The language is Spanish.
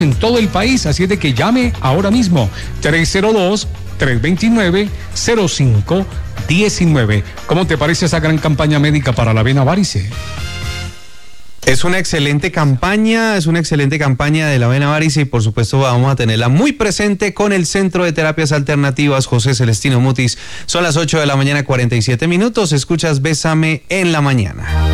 en todo el país, así es de que llame ahora mismo, 302-329-0519. ¿Cómo te parece esa gran campaña médica para la vena varice? Es una excelente campaña de la vena varice y por supuesto vamos a tenerla muy presente con el Centro de Terapias Alternativas José Celestino Mutis. Son las 8 de la mañana, 47 minutos. Escuchas Bésame en la Mañana.